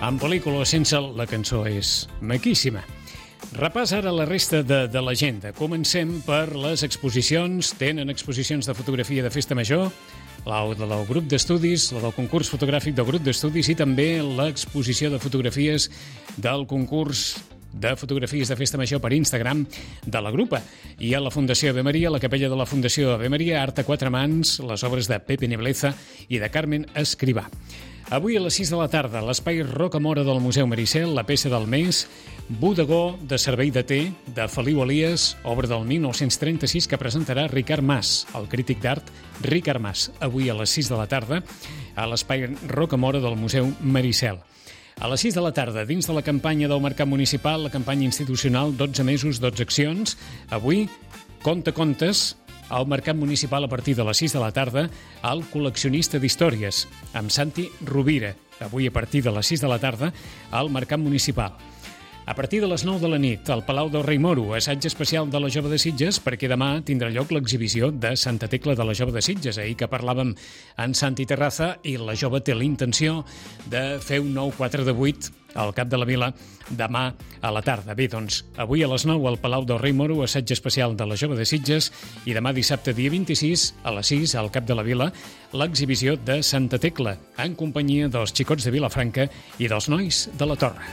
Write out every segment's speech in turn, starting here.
En pel·lícula sense la cançó és maquíssima. Repàs ara la resta de l'agenda. Comencem per les exposicions. Tenen exposicions de fotografia de Festa Major, la del grup d'estudis, la del concurs fotogràfic del grup d'estudis i també l'exposició de fotografies del concurs de fotografies de Festa Major per Instagram de la grupa. I a la Fundació Ave Maria, a la capella de la Fundació Ave Maria, art a quatre mans, les obres de Pepe Nebleza i de Carmen Escrivà. Avui a les 6 de la tarda, l'espai Rocamora del Museu Maricel, la peça del mes, Bodegó de Servei de Té, de Feliu Elias, obra del 1936 que presentarà Ricard Mas, el crític d'art Ricard Mas, avui a les 6 de la tarda, a l'espai Rocamora del Museu Maricel. A les 6 de la tarda, dins de la campanya del Mercat Municipal, la campanya institucional 12 mesos, 12 accions, avui, Conte Contes, al Mercat Municipal a partir de les 6 de la tarda, al Col·leccionista d'Històries, amb Santi Rovira, avui a partir de les 6 de la tarda, al Mercat Municipal. A partir de les 9 de la nit, al Palau del Rei Moro, assaig especial de la Jove de Sitges, perquè demà tindrà lloc l'exhibició de Santa Tecla de la Jove de Sitges. Ahir que parlàvem en Santi Terraza i la Jove té la intenció de fer un nou 4 de 8 al Cap de la Vila demà a la tarda. Bé, doncs, avui a les 9 al Palau del Rei Moro, assaig especial de la Jove de Sitges, i demà dissabte, dia 26, a les 6, al Cap de la Vila, l'exhibició de Santa Tecla, en companyia dels xicots de Vilafranca i dels nois de la Torre.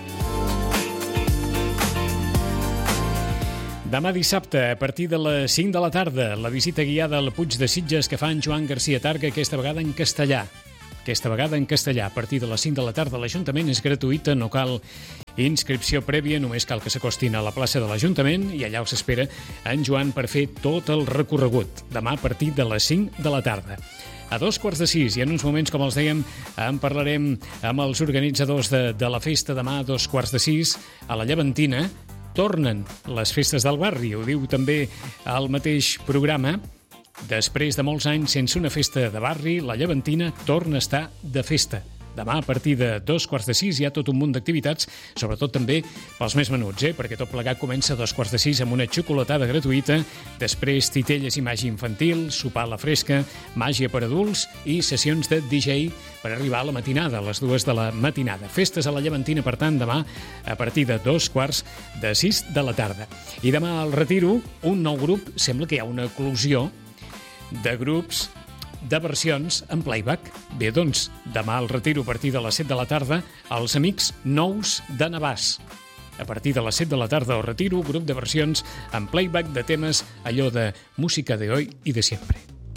Demà dissabte, a partir de les 5 de la tarda, la visita guiada al Puig de Sitges que fa en Joan García Targa, aquesta vegada en castellà. A partir de les 5 de la tarda, l'Ajuntament és gratuïta, no cal inscripció prèvia, només cal que s'acostin a la plaça de l'Ajuntament i allà us espera en Joan per fer tot el recorregut. Demà a partir de les 5 de la tarda. A 5:45, i en uns moments, com els dèiem, en parlarem amb els organitzadors de la festa. Demà a 5:45, a la Llevantina, tornen les festes del barri, ho diu també el mateix programa. Després de molts anys sense una festa de barri, la Llevantina torna a estar de festa. Demà, a partir de 5:45, hi ha tot un munt d'activitats, sobretot també pels més menuts, perquè tot plegat comença a 5:45 amb una xocolatada gratuïta, després titelles i màgia infantil, sopar a la fresca, màgia per adults i sessions de DJ per arribar a la matinada, a les 2 de la matinada. Festes a la Llevantina, per tant, demà a partir de 5:45 de la tarda. I demà al Retiro, un nou grup, sembla que hi ha una eclosió de grups de versions en playback. Bé, doncs, demà al Retiro, a partir de les 7 de la tarda, els Amics Nous de Navàs. A partir de les 7 de la tarda al Retiro, grup de versions en playback de temes allò de música de hoy y de siempre.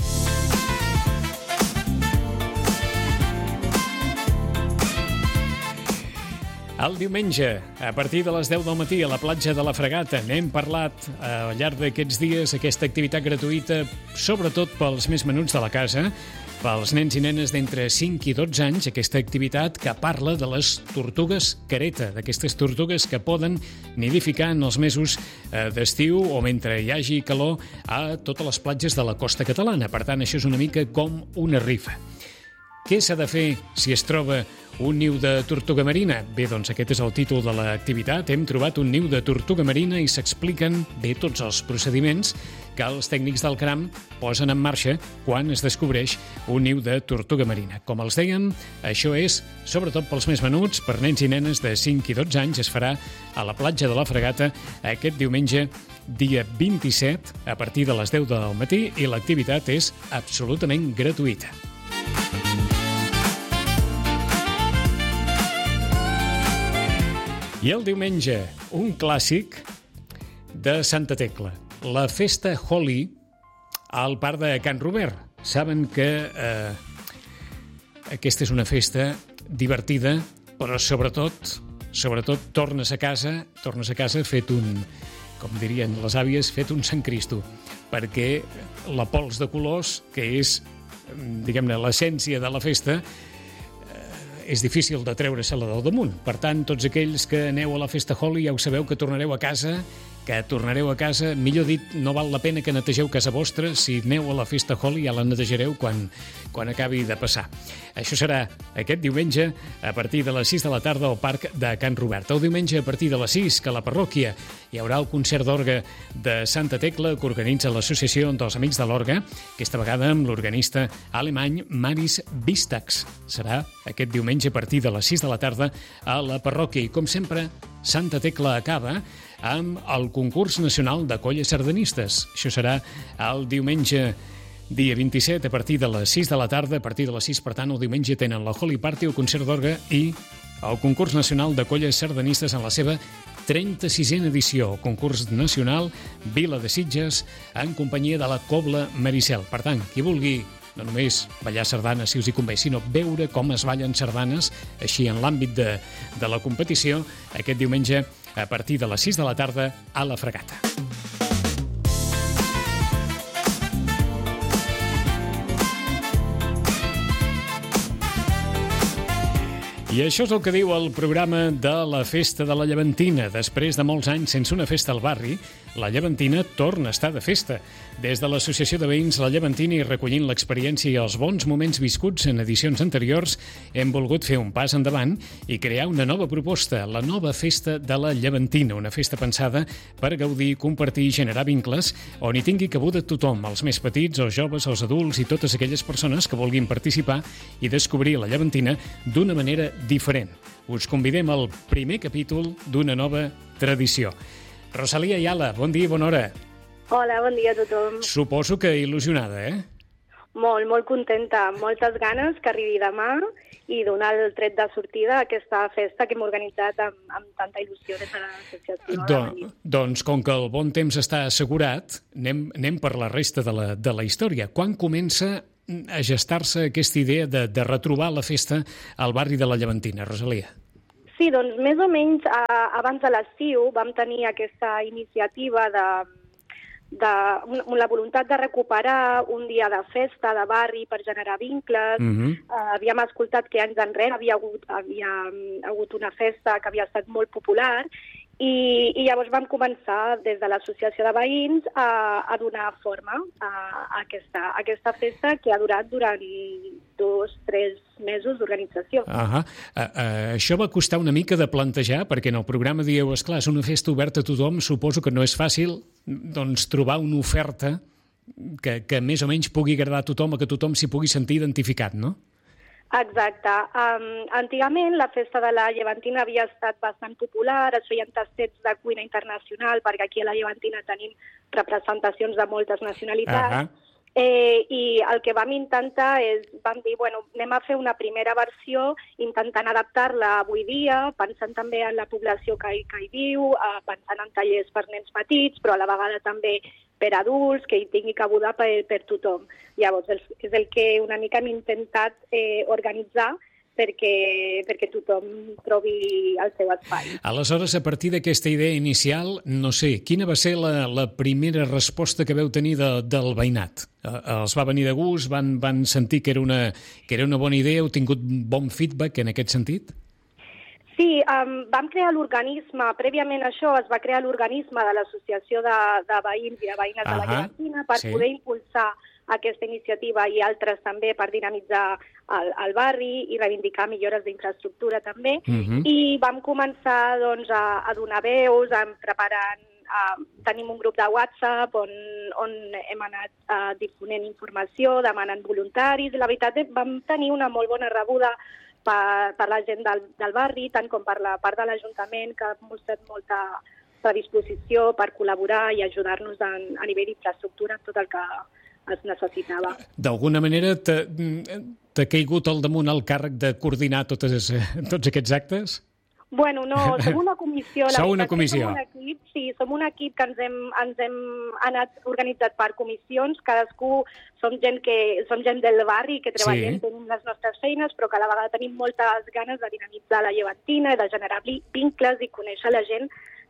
El diumenge, a partir de les 10 del matí, a la platja de la Fregata, n'hem parlat al llarg d'aquests dies, aquesta activitat gratuïta, sobretot pels més menuts de la casa, pels nens i nenes d'entre 5 i 12 anys, aquesta activitat que parla de les tortugues careta, d'aquestes tortugues que poden nidificar en els mesos d'estiu o mentre hi hagi calor a totes les platges de la costa catalana. Per tant, això és una mica com una rifa. Què s'ha de fer si es troba un niu de tortuga marina? Bé, doncs aquest és el títol de l'activitat. Hem trobat un niu de tortuga marina i s'expliquen bé tots els procediments que els tècnics del CRAM posen en marxa quan es descobreix un niu de tortuga marina. Com els dèiem, això és, sobretot pels més menuts, per nens i nenes de 5 i 12 anys, es farà a la platja de la Fregata aquest diumenge, dia 27, a partir de les 10 del matí, i l'activitat és absolutament gratuïta. I el diumenge, un clàssic de Santa Tecla, la festa Holi al parc de Can Robert. Saben que aquesta és una festa divertida, però sobretot tornes a casa fet un, com dirien les àvies, fet un Sant Cristo, perquè la pols de colors, que és, diguem-ne, l'essència de la festa, és difícil de treure-se-la del damunt. Per tant, tots aquells que aneu a la festa Holi ja ho sabeu que tornareu a casa que tornareu a casa. Millor dit, no val la pena que netegeu casa vostra. Si aneu a la festa Holi ja la netejareu quan acabi de passar. Això serà aquest diumenge a partir de les 6 de la tarda al Parc de Can Robert. El diumenge a partir de les 6, que a la parròquia hi haurà el concert d'orgue de Santa Tecla que organitza l'Associació dels Amics de l'Orgue, aquesta vegada amb l'organista alemany Maris Bistax. Serà aquest diumenge a partir de les 6 de la tarda a la parròquia. I com sempre, Santa Tecla acaba amb el concurs nacional de colles sardanistes. Això serà el diumenge dia 27 a partir de les 6 de la tarda. A partir de les 6, per tant, el diumenge tenen la Holy Party, el concert d'orgue i el concurs nacional de colles sardanistes en la seva 36a edició. Concurs nacional Vila de Sitges en companyia de la Cobla Maricel. Per tant, qui vulgui no només ballar sardanes, si us hi convé, sinó veure com es ballen sardanes, així en l'àmbit de la competició, aquest diumenge a partir de les 6 de la tarda a la Fregata. I això és el que diu el programa de la Festa de la Llevantina. Després de molts anys sense una festa al barri, la Llevantina torna a estar de festa. Des de l'Associació de Veïns La Llevantina i recollint l'experiència i els bons moments viscuts en edicions anteriors, hem volgut fer un pas endavant i crear una nova proposta, la nova Festa de la Llevantina, una festa pensada per gaudir, compartir i generar vincles on hi tingui cabuda tothom, els més petits, els joves, els adults i totes aquelles persones que vulguin participar i descobrir la Llevantina d'una manera diferent. Us convidem al primer capítol d'una nova tradició. Rosalia Ayala, bon dia i bona hora. Hola, bon dia a tothom. Suposo que il·lusionada, eh? Molt, molt contenta, amb moltes ganes que arribi demà i donar el tret de sortida a aquesta festa que hem organitzat amb tanta il·lusió des de l'associació. Doncs, com que el bon temps està assegurat, anem per la resta de la història. Quan comença a gestar-se aquesta idea de retrobar la festa al barri de la Llevantina, Rosalia? Sí, doncs més o menys abans de l'estiu vam tenir aquesta iniciativa la voluntat de recuperar un dia de festa de barri per generar vincles. Havíem escoltat que anys enrere havia hagut una festa que havia estat molt popular i llavors vam començar des de l'Associació de Veïns a donar forma a aquesta festa que ha durat durant 2-3 mesos d'organització. Això va costar una mica de plantejar, perquè en el programa dieu, esclar, és una festa oberta a tothom, suposo que no és fàcil doncs, trobar una oferta que més o menys pugui agradar a tothom o que tothom s'hi pugui sentir identificat, no? Exacte. Antigament la festa de la Llevantina havia estat bastant popular, es feien tastets de cuina internacional, perquè aquí a la Llevantina tenim representacions de moltes nacionalitats. I el que vam intentar vam dir, anem a fer una primera versió intentant adaptar-la avui dia, pensant també en la població que hi viu, pensant en tallers per nens petits, però a la vegada també per adults, que hi tingui cabuda per tothom. Llavors, és el que una mica hem intentat organitzar perquè tothom trobi el seu espai. Aleshores, a partir d'aquesta idea inicial, no sé, quina va ser la primera resposta que veu tenir del veïnat? Els va venir de gust? Van sentir que era una bona idea? Heu tingut bon feedback en aquest sentit? Sí, vam crear l'organisme, prèviament a això es va crear l'organisme de l'Associació de Veïns i de Veïnes de la Llevantina per poder impulsar aquesta iniciativa i altres també per dinamitzar el barri i reivindicar millores d'infraestructura també. I vam començar a donar veus, tenim un grup de WhatsApp on hem anat difonent informació, demanant voluntaris. La veritat, vam tenir una molt bona rebuda per la gent del barri, tant com per la part de l'Ajuntament, que ha mostrat molta predisposició per col·laborar i ajudar-nos a nivell d'infraestructura en tot el que es necessitava. D'alguna manera t'ha caigut al damunt el càrrec de coordinar tots aquests actes? Bueno, no, som una comissió. Sou una comissió. Som un equip, sí, som un equip que ens hem anat organitzat per comissions, cadascú som gent del barri que treballem, tenim les nostres feines, però que a la vegada tenim moltes ganes de dinamitzar la Llevantina i de generar vincles i conèixer la gent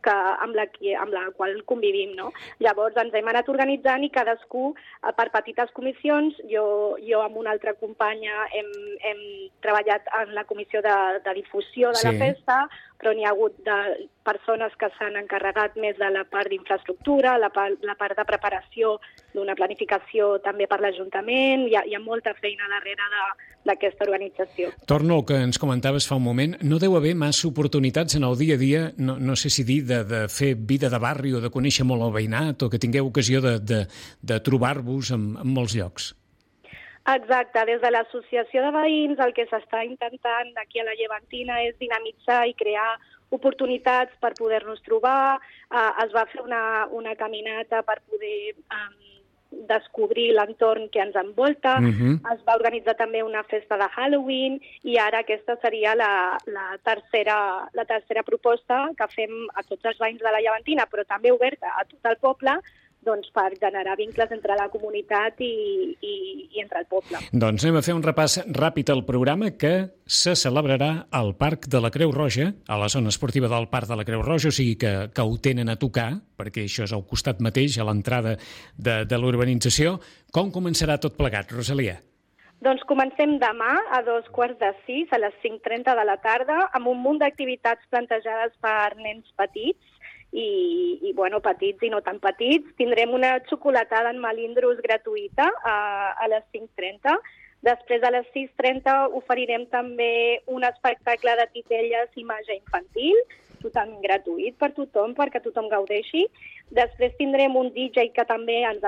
amb la qual convivim, no? Llavors ens hem anat organitzant i cadascú per petites comissions. Jo amb una altra companya hem treballat en la comissió de difusió de la festa, però n'hi ha hagut de persones que s'han encarregat més de la part d'infraestructura, la part de preparació d'una planificació també per l'Ajuntament. Hi ha molta feina darrere d'aquesta organització. Torno al que ens comentaves fa un moment. No deu haver massa oportunitats en el dia a dia, no sé si dir, de fer vida de barri o de conèixer molt el veïnat o que tingueu ocasió de trobar-vos en molts llocs. Exacte. Des de l'Associació de Veïns el que s'està intentant aquí a la Llevantina és dinamitzar i crear oportunitats per poder-nos trobar. Es va fer una caminata per poder descobrir l'entorn que ens envolta. Es va organitzar també una festa de Halloween i ara aquesta seria la tercera proposta que fem a tots els veïns de la Llevantina, però també oberta a tot el poble, doncs per generar vincles entre la comunitat i entre el poble. Doncs anem a fer un repàs ràpid al programa que se celebrarà al Parc de la Creu Roja, a la zona esportiva del Parc de la Creu Roja, o sigui que ho tenen a tocar, perquè això és al costat mateix, a l'entrada de l'urbanització. Com començarà tot plegat, Rosalia? Doncs comencem demà a 5:15, a les 5:30 de la tarda, amb un munt d'activitats plantejades per nens petits, i petits i no tan petits. Tindrem una xocolatada en melindros gratuïta a les 5:30. Després, a les 6:30, oferirem també un espectacle de titelles i màgia infantil, totalment gratuït per tothom, perquè tothom gaudeixi. Després tindrem un DJ que també ens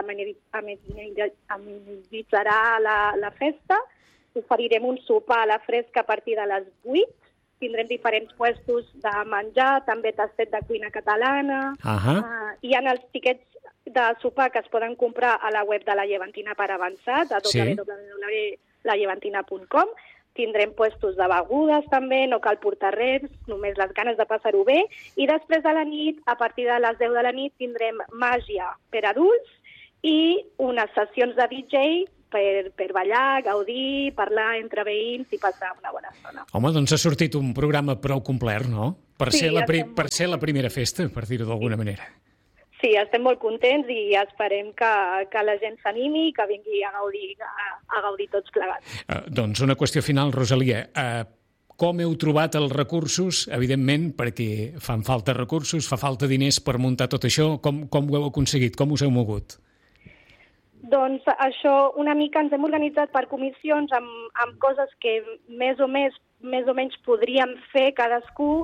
amenitzarà la festa. Oferirem un sopar a la fresca a partir de les 8. Tindrem diferents puestos de menjar, també tastet de cuina catalana. Hi ha els tiquets de sopar que es poden comprar a la web de la Llevantina per avançat, a www.lallevantina.com. Tindrem puestos de begudes també, no cal portar res, només les ganes de passar-ho bé. I després de la nit, a partir de les 10 de la nit, tindrem màgia per adults i unes sessions de DJ per ballar, gaudir, parlar entre veïns i passar una bona estona. Home, doncs ha sortit un programa prou complet, no? Per ser la primera festa, per dir-ho d'alguna manera. Sí, estem molt contents i esperem que la gent s'animi i que vingui a gaudir tots plegats. Doncs una qüestió final, Rosalia. Com heu trobat els recursos? Evidentment, perquè fan falta recursos, fa falta diners per muntar tot això. Com ho heu aconseguit? Com us heu mogut? Doncs això, una mica ens hem organitzat per comissions amb coses que més o menys podríem fer cadascú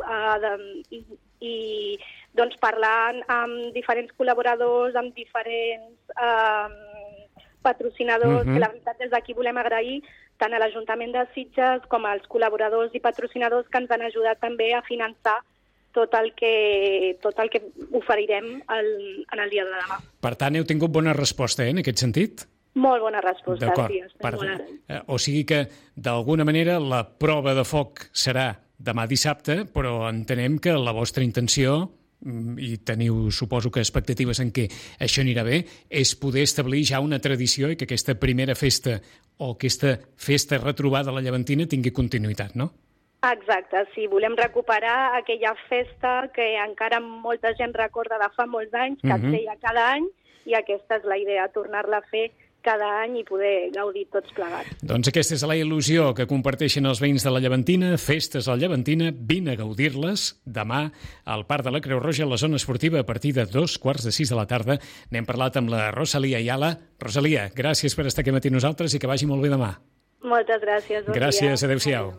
i doncs parlant amb diferents col·laboradors, amb diferents patrocinadors, que la veritat des d'aquí volem agrair tant a l'Ajuntament de Sitges com als col·laboradors i patrocinadors que ens han ajudat també a finançar tot el que oferirem en el dia de demà. Per tant, heu tingut bona resposta, en aquest sentit? Molt bona resposta, sí. O sigui que, d'alguna manera, la prova de foc serà demà dissabte, però entenem que la vostra intenció, i teniu, suposo que expectatives en què això anirà bé, és poder establir ja una tradició i que aquesta primera festa o aquesta festa retrobada a la Llevantina tingui continuïtat, no? Exacte, sí. Volem recuperar aquella festa que encara molta gent recorda de fa molts anys, que es feia cada any, i aquesta és la idea, tornar-la a fer cada any i poder gaudir tots plegats. Doncs aquesta és la il·lusió que comparteixen els veïns de la Llevantina, festes a la Llevantina, vine a gaudir-les demà al Parc de la Creu Roja, a la zona esportiva, a partir de 5:45 de la tarda. N'hem parlat amb la Rosalia Ayala. Rosalia, gràcies per estar aquí amb nosaltres i que vagi molt bé demà. Moltes gràcies. Gràcies, adéu-siau.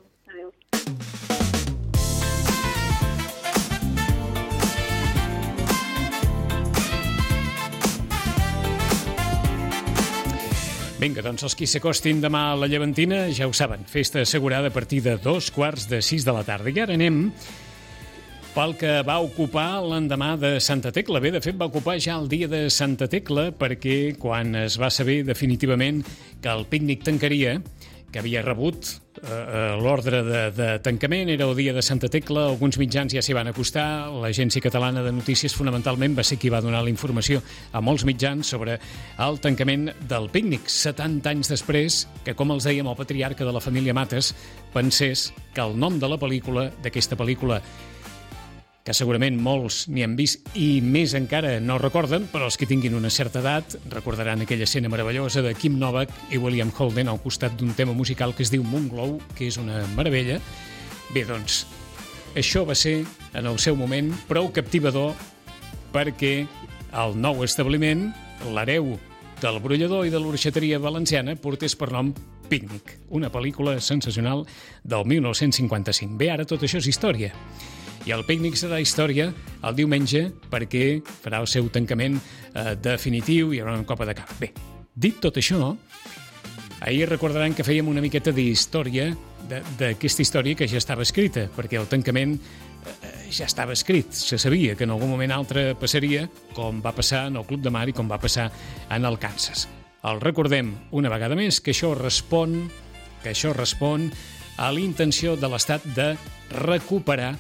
Vinga, doncs els qui s'acostin demà a la Llevantina ja ho saben, festa assegurada a partir de 5:45 de la tarda. I ara anem pel que va ocupar l'endemà de Santa Tecla. Bé, de fet, va ocupar ja el dia de Santa Tecla perquè quan es va saber definitivament que el pícnic tancaria, que havia rebut l'ordre de tancament, era el dia de Santa Tecla, alguns mitjans ja s'hi van acostar, l'Agència Catalana de Notícies fonamentalment va ser qui va donar la informació a molts mitjans sobre el tancament del pícnic, 70 anys després que, com els dèiem, el patriarca de la família Mates pensés que el nom de la pel·lícula, d'aquesta pel·lícula que segurament molts n'hi han vist i més encara no recorden, però els que tinguin una certa edat recordaran aquella escena meravellosa de Kim Novak i William Holden al costat d'un tema musical que es diu Moonglow, que és una meravella. Bé, doncs, això va ser, en el seu moment, prou captivador perquè el nou establiment, l'hereu del brollador i de l'orxateria valenciana, portés per nom Pícnic, una pel·lícula sensacional del 1955. Bé, ara tot això és història. I el Pícnic serà història el diumenge perquè farà el seu tancament definitiu i hi haurà una copa de cap. Bé, dit tot això, ahir recordaran que fèiem una miqueta d'història, d'aquesta història que ja estava escrita, perquè el tancament ja estava escrit. Se sabia que en algun moment altre passaria, com va passar en el Club de Mar i com va passar en el Kansas. El recordem una vegada més que això respon a la intenció de l'Estat de recuperar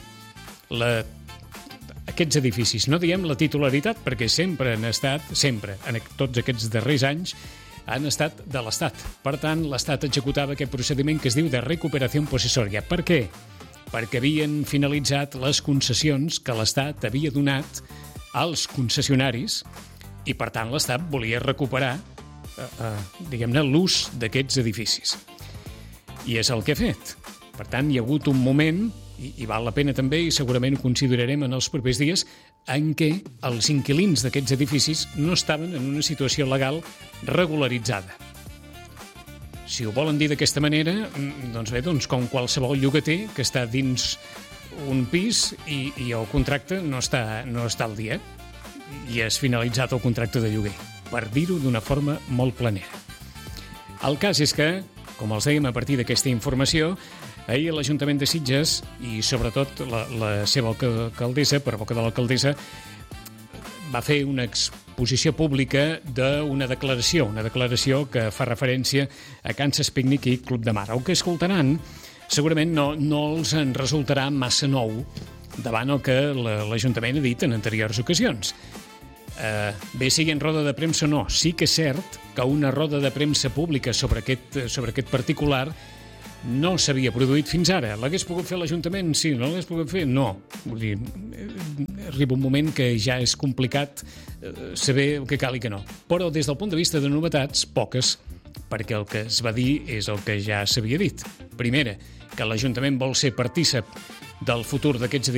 aquests edificis. No diem la titularitat, perquè sempre han estat, en tots aquests darrers anys, han estat de l'Estat. Per tant, l'Estat executava aquest procediment que es diu de recuperació possessòria. Per què? Perquè havien finalitzat les concessions que l'Estat havia donat als concessionaris i, per tant, l'Estat volia recuperar diguem-ne, l'ús d'aquests edificis. I és el que ha fet. Per tant, hi ha hagut un moment, i val la pena també, i segurament ho considerarem en els propers dies, en què els inquilins d'aquests edificis no estaven en una situació legal regularitzada. Si ho volen dir d'aquesta manera, doncs bé, com qualsevol llogater que està dins un pis i el contracte no està al dia i has finalitzat el contracte de lloguer, per dir-ho d'una forma molt planera. El cas és que, com els dèiem a partir d'aquesta informació, ahir l'Ajuntament de Sitges i sobretot la seva alcaldessa, per boca de l'alcaldessa, va fer una exposició pública d'una declaració que fa referència a Kansas Pícnic i Club de Mar. El que escoltaran segurament no els en resultarà massa nou davant el que l'Ajuntament ha dit en anteriors ocasions. Bé, sigui en roda de premsa o no, sí que és cert que una roda de premsa pública sobre aquest particular no s'havia produït fins ara. L'hagués pogut fer l'Ajuntament? Sí. No l'hagués pogut fer? No. Vull dir, arriba un moment que ja és complicat saber el que cal i que no. Però des del punt de vista de novetats, poques, perquè el que es va dir és el que ja s'havia dit. Primera, que l'Ajuntament vol ser partícip del futur d'aquests